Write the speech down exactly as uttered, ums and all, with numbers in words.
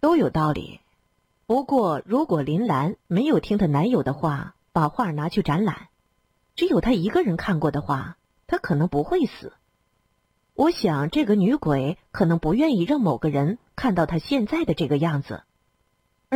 都有道理。不过如果林兰没有听她男友的话，把画拿去展览，只有她一个人看过的话，她可能不会死。我想这个女鬼可能不愿意让某个人看到她现在的这个样子。